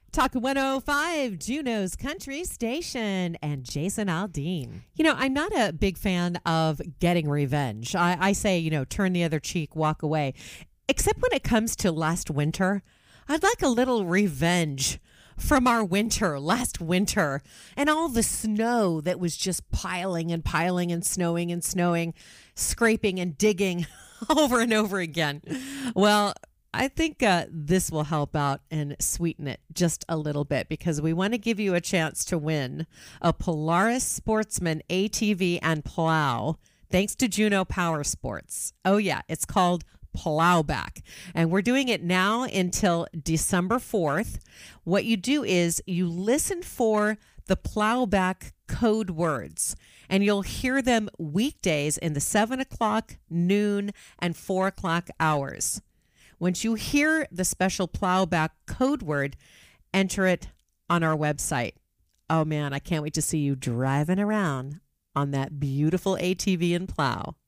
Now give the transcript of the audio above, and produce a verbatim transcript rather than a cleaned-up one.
Talk one oh five, Juneau's Country Station, and Jason Aldean. You know, I'm not a big fan of getting revenge. I, I say, you know, turn the other cheek, walk away. Except when it comes to last winter, I'd like a little revenge from our winter, last winter, and all the snow that was just piling and piling and snowing and snowing, scraping and digging over and over again. Well, I think uh, this will help out and sweeten it just a little bit because we want to give you a chance to win a Polaris Sportsman A T V and plow thanks to Juneau Power Sports. Oh, yeah, it's called Plowback. And we're doing it now until December fourth. What you do is you listen for the Plowback code words, and you'll hear them weekdays in the seven o'clock, noon, and four o'clock hours. Once you hear the special Plowback code word, enter it on our website. Oh, man, I can't wait to see you driving around on that beautiful A T V and plow.